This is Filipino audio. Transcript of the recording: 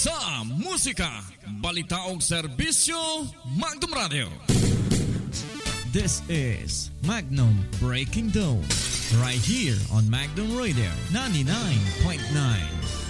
sa musika, balita o serbisyo, Magnum Radio. This is Magnum Breaking Dawn, right here on Magnum Radio 99.9.